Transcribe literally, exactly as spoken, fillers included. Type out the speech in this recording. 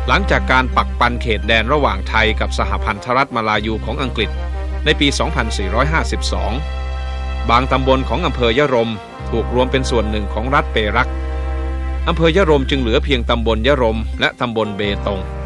หลังจากการปักปันเขตแดนระหว่างไทยกับสหพันธรัฐมาลายูของอังกฤษในปี สองพันสี่ร้อยห้าสิบสอง บางตำบลของอำเภอยะรมถูกรวมเป็นส่วนหนึ่งของรัฐเปรักอำเภอยะรมจึงเหลือเพียงตำบลยะรมและตำบลเบตง